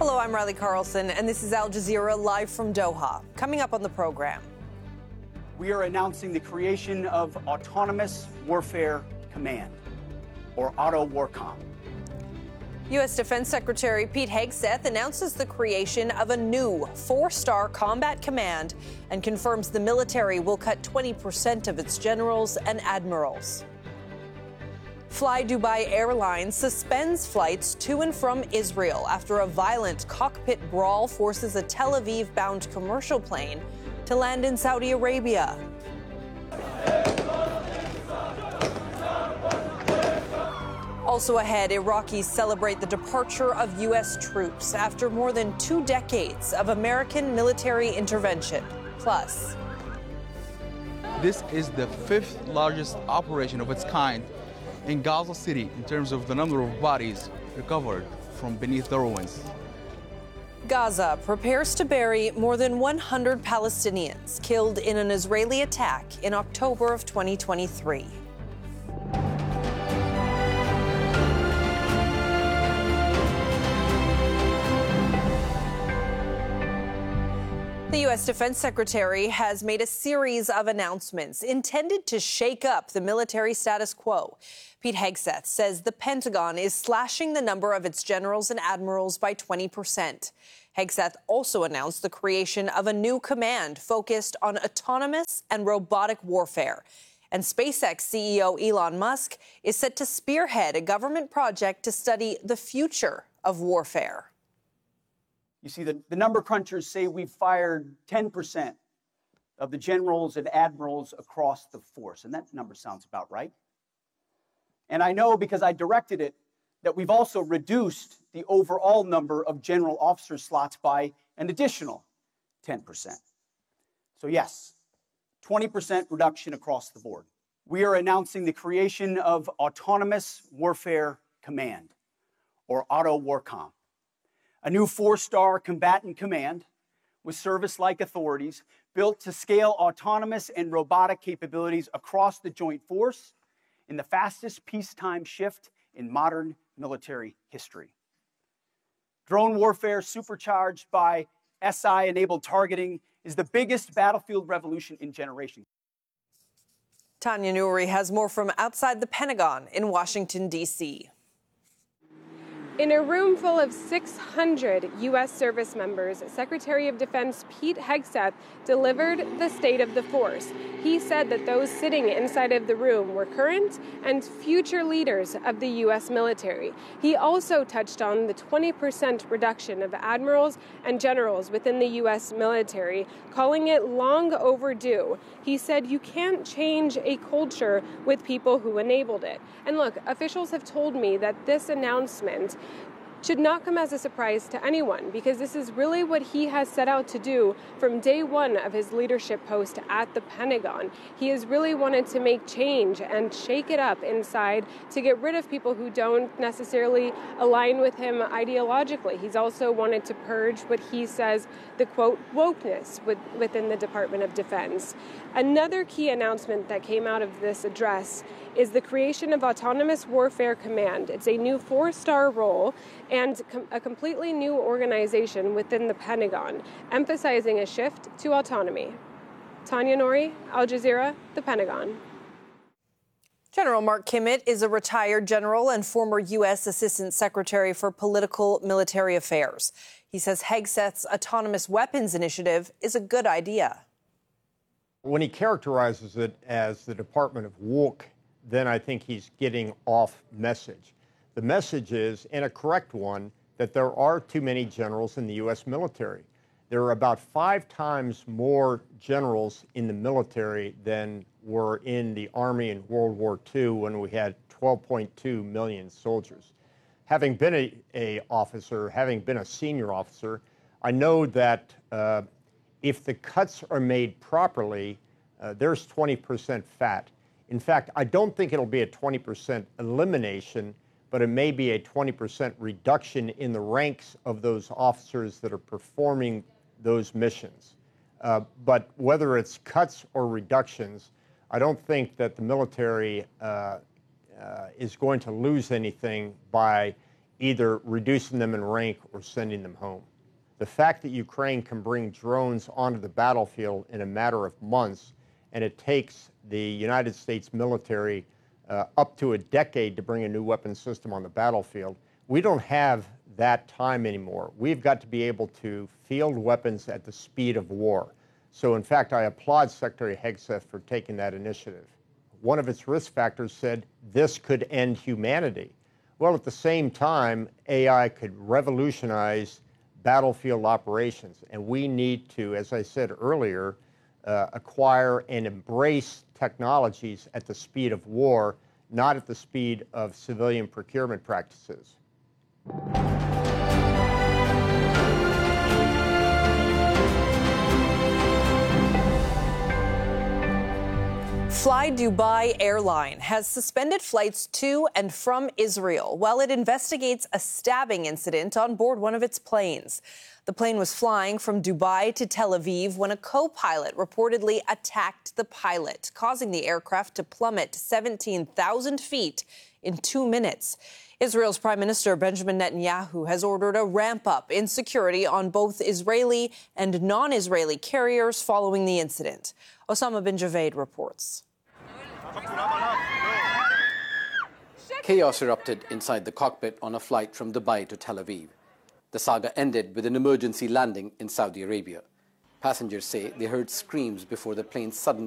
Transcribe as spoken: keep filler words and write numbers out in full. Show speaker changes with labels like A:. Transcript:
A: Hello, I'm Riley Carlson, and this is Al Jazeera live from Doha. Coming up on the program.
B: We are announcing the creation of Autonomous Warfare Command, or AUTOWARCOM.
A: U S Defense Secretary Pete Hegseth announces the creation of a new four-star combat command and confirms the military will cut twenty percent of its generals and admirals. Fly Dubai Airlines suspends flights to and from Israel after a violent cockpit brawl forces a Tel Aviv-bound commercial plane to land in Saudi Arabia. Also ahead, Iraqis celebrate the departure of U S troops after more than two decades of American military intervention. Plus,
C: this is the fifth largest operation of its kind in Gaza City in terms of the number of bodies recovered from beneath the ruins.
A: Gaza prepares to bury more than one hundred Palestinians killed in an Israeli attack in October of twenty twenty-three. The U S Defense Secretary has made a series of announcements intended to shake up the military status quo. Pete Hegseth says the Pentagon is slashing the number of its generals and admirals by twenty percent. Hegseth also announced the creation of a new command focused on autonomous and robotic warfare. And SpaceX C E O Elon Musk is set to spearhead a government project to study the future of warfare.
B: You see, the, the number crunchers say we've fired ten percent of the generals and admirals across the force, and that number sounds about right. And I know, because I directed it, that we've also reduced the overall number of general officer slots by an additional ten percent. So yes, twenty percent reduction across the board. We are announcing the creation of Autonomous Warfare Command, or AUTOWARCOM. A new four-star combatant command with service-like authorities built to scale autonomous and robotic capabilities across the joint force in the fastest peacetime shift in modern military history. Drone warfare supercharged by S I-enabled targeting is the biggest battlefield revolution in generations.
A: Tanya Nouri has more from outside the Pentagon in Washington, D C
D: In a room full of six hundred U S service members, Secretary of Defense Pete Hegseth delivered the state of the force. He said that those sitting inside of the room were current and future leaders of the U S military. He also touched on the twenty percent reduction of admirals and generals within the U S military, calling it long overdue. He said you can't change a culture with people who enabled it. And look, officials have told me that this announcement should not come as a surprise to anyone, because this is really what he has set out to do from day one of his leadership post at the Pentagon. He has really wanted to make change and shake it up inside to get rid of people who don't necessarily align with him ideologically. He's also wanted to purge what he says the, quote, wokeness with, within the Department of Defense. Another key announcement that came out of this address is the creation of Autonomous Warfare Command. It's a new four-star role and com- a completely new organization within the Pentagon, emphasizing a shift to autonomy. Tanya Nouri, Al Jazeera, the Pentagon.
A: General Mark Kimmett is a retired general and former U S Assistant Secretary for Political Military Affairs. He says Hegseth's autonomous weapons initiative is a good idea.
E: When he characterizes it as the Department of Woke, then I think he's getting off message. The message is, and a correct one, that there are too many generals in the U S military. There are about five times more generals in the military than were in the Army in World War Two when we had twelve point two million soldiers. Having been a, a officer, having been a senior officer, I know that uh, if the cuts are made properly, uh, there's twenty percent fat. In fact, I don't think it'll be a twenty percent elimination, but it may be a twenty percent reduction in the ranks of those officers that are performing those missions. Uh, but whether it's cuts or reductions, I don't think that the military uh, uh, is going to lose anything by either reducing them in rank or sending them home. The fact that Ukraine can bring drones onto the battlefield in a matter of months, and it takes the United States military uh, up to a decade to bring a new weapon system on the battlefield, we don't have that time anymore. We've got to be able to field weapons at the speed of war. So in fact, I applaud Secretary Hegseth for taking that initiative. One of its risk factors said this could end humanity. Well, at the same time, A I could revolutionize battlefield operations, and we need to, as I said earlier, uh, acquire and embrace technologies at the speed of war, not at the speed of civilian procurement practices.
A: Fly Dubai Airline has suspended flights to and from Israel while it investigates a stabbing incident on board one of its planes. The plane was flying from Dubai to Tel Aviv when a co-pilot reportedly attacked the pilot, causing the aircraft to plummet seventeen thousand feet in two minutes. Israel's Prime Minister Benjamin Netanyahu has ordered a ramp-up in security on both Israeli and non-Israeli carriers following the incident. Osama bin Javed reports.
F: Chaos erupted inside the cockpit on a flight from Dubai to Tel Aviv. The saga ended with an emergency landing in Saudi Arabia. Passengers say they heard screams before the plane suddenly